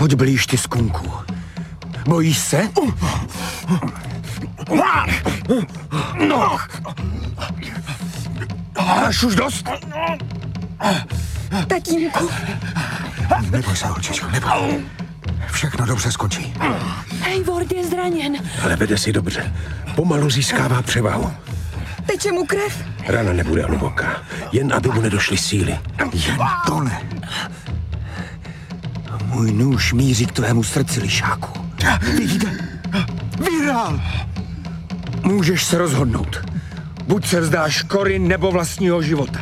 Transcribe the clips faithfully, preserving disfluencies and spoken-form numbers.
Pojď blíž, ty skunku. Bojíš se? No. Máš už dost? Tatínku. Neboj se, holčičko, neboj. Všechno dobře skončí. Eivor je zraněn. Ale vede si dobře. Pomalu získává převahu. Teče mu krev. Rana nebude hluboká. Jen aby mu nedošly síly. Jen to ne. Můj nůž míří k tvému srdci, lišáku. Vyjde. Vyhrál. Můžeš se rozhodnout. Buď se vzdáš kory nebo vlastního života.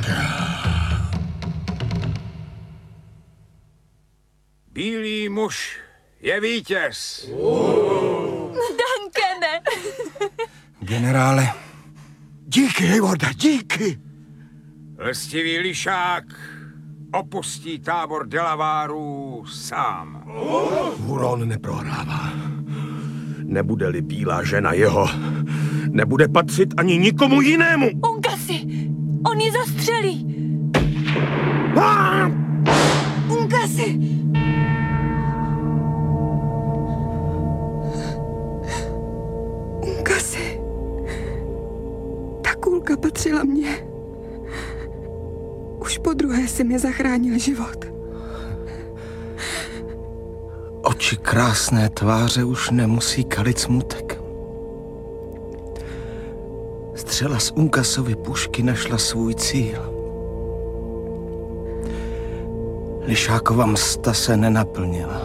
Bílý muž je vítěz. Duncane. Generále, díky, Heiwarde, díky. Lstivý lišák opustí tábor Delavárů sám. Huron neprohrává. Nebude-li bílá žena jeho, nebude patřit ani nikomu jinému. Unkasi. On ji zastřelí. Ah! Unkasi. Unkasi. Ta kulka patřila mně. Už po druhé si mi zachránil život. Oči krásné tváře už nemusí kalit smutek. Střela z Unkasovy pušky našla svůj cíl. Lišákova msta se nenaplnila.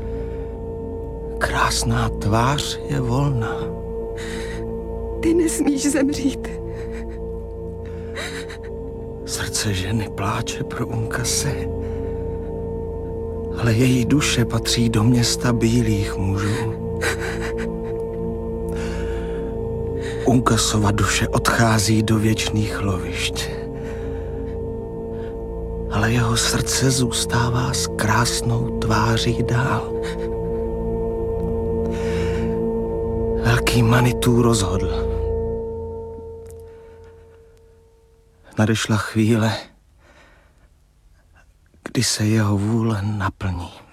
Krásná tvář je volná. Ty nesmíš zemřít. Srdce ženy pláče pro Unkase, ale její duše patří do města bílých mužů. Unkasova duše odchází do věčných lovišť, ale jeho srdce zůstává s krásnou tváří dál. Velký Manitů rozhodl. Nadešla chvíle, kdy se jeho vůle naplní.